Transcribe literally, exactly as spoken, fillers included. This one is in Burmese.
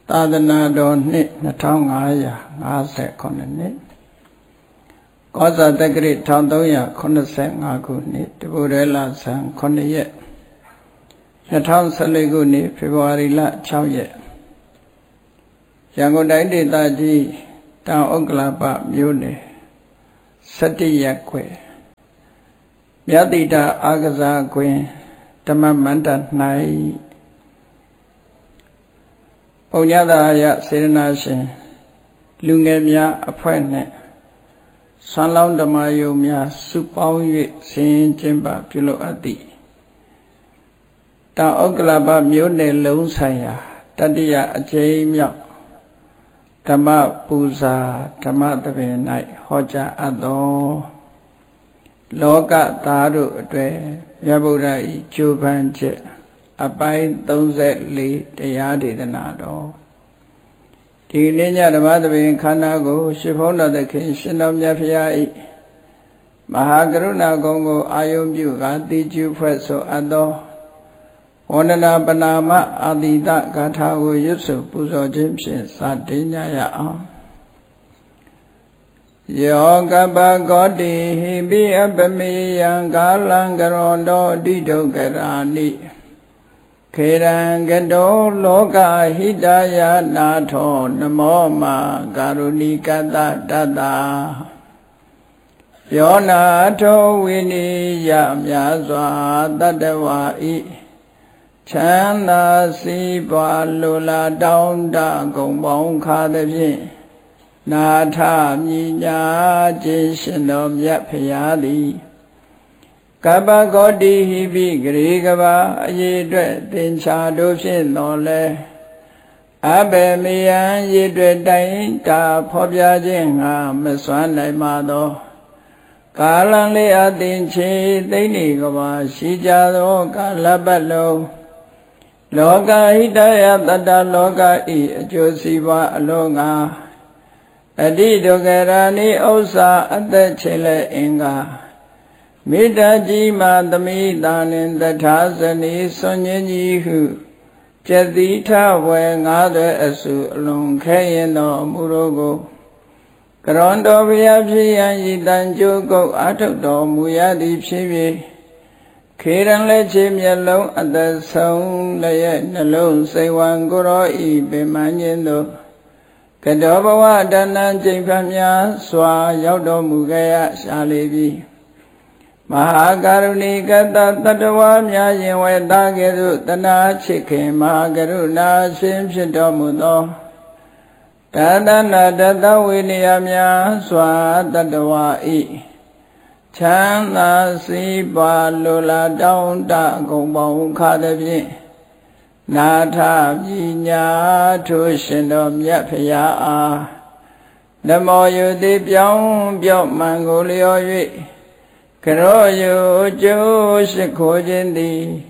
သာသနာတော်နှစ်နှစ်ထောင်ငါးရာငါးဆယ်ခုနှစ်ကောဇာတက္ကရာတစ်ထောင်သုံးရာခုနှစ်ဆယ်ငါးခုနှစ်တပုရဲလဆန်းခုနှစ်ရက်နှစ်ထောင်ဆယ်လေးခုနှစ်ဖေဖော်ဝါရီလခြောက်ရက်ရန်ကုန်တိုင်းဒေသကြီးတောင်ဥက္ကလာပမြို့နယ်စတိရက်ခွေမြတ်တိတာအာကစားခွင်ဓမ္မမန္တ၌ပုံညတာရစေရနာရှင်လူငယ်များအဖွဲ့နှင့်ဆွမ်းလောင်းဓမ္မယုံများစုပေါင်း၍ဆင်ကျင်းပပြုလုပ်အပ်သည်တောင်ဥက္ကလာပမြို့နယ်လုံးဆိုင်ရာတတိယအကြိမ်မြောက်ဓမ္မပူဇာဓမ္မသဘင်၌ဟောကြားအပ်သောလောကသားတို့အတွေ့မြတ်ဗုဒ္ဓ၏ကြိုးပမ်းချက်အပိုင်းသုံးဆယ်လေးတရားဒေသနာတော်ဒီနေ့ညဓမ္မသဘင်ခန္ဓာကိုရှင်ဘုန်းတော်သခင်ရှင်တော်မြတ်ဖရာ၏မဟာကရုဏာဂုဏ်ကိုအာယုံပြုကာတိကျုဖွဲ့ဆိုအပ်သောဝန္ဒနာပနာမအာတိတဂါထာကိုရွတ်ဆိုပူဇော်ခြင်းဖြင့်စတင်ကြရအောင်ယောကပကောတိဟိပိအပမေယံကာလံကရောတောအတိဒုက္ခရာနိခေရံကတောလောကဟိတယနာထောနမောမကာရုဏိကတတတယောနာထောဝိနိယမြာစွာတတဝါဤချမ်းသာစီးပွားလိုလားတောင်းတဂုံပေါင်းခါသည်ဖြင့်နာထမြညာခြင်းရှင်တော်မြတ်ဖရာသည်ကပ္ပဂေါတိဟိပိဂရေကဘာအရေးအတွက်သင်္ချာတို့ဖြင့်တော်လဲအဘယ်မယံရေးအတွက်တိုင်တာဖော်ပြခြင်းငါမစွမ်းနိုင်ပါသောကာလံလေးအသင်ချေသိနေကဘာရှိကြသောကာလပတ်လုံးလောကဟိတယတတ္တလောကဤအကျိုးစီးပွားအလုံးငါအတိဒုက္ခရာနိဥစ္စာအသက်ချေလက်အင်္ဂါမေတ္တာကြီးမှသမိတာနှင့်တထာဇနီစွန်ញင်းကြီးဟုပြတိထဝေငါးသွဲအစုအလုံးခဲရင်တော်မူတော်ကိုကရွန်တော်ဘုရားဖြစ်ရန်ဤတန်ကြိုးကုတ်အာထုတ်တော်မူရသည်ဖြစ်၍ခေရန်လက်ချေမျက်လုံးအသက်ဆုံးလည်းရဲ့နှလုံးစိတ်ဝံကိုရောဤပင်မညင်းတို့ကတောဘဝတဏ္ဏကျိန်ဖတ်များစွာရောက်တော်မူခဲ့ရရှာလေပြီမဟာကရုဏီကတတတ္တဝါများရင်ဝဲသားကဲ့သို့တနာချစ်ခင်မဟာကရုဏာရှင်ဖြစ်တော်မူသောတသနာတတဝိနည်းများစွာတတ္တဝါဤချမ်းသာစီးပွားလိုလားတောင်းတဂုံပေါင်းခါသည်ဖြင့်နာထပညာထိုရှင်တော်မြတ်ဖရာအားနမောယုတိပြောင်းပြော့မှန်ကိုလျော်၍ကရောယုကျိုးရှိခိုးခြင်းသည်